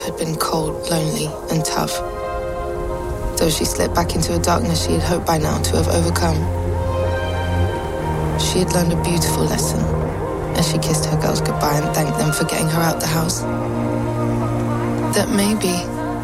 had been cold, lonely, and tough. Though she slipped back into a darkness she had hoped by now to have overcome. She had learned a beautiful lesson as she kissed her girls goodbye and thanked them for getting her out the house. That maybe